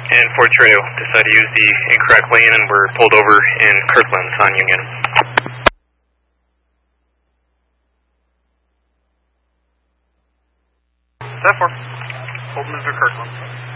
And Fort Trail decided to use the incorrect lane and were pulled over in Kirkland on Union. That 4. Hold move to Kirkland.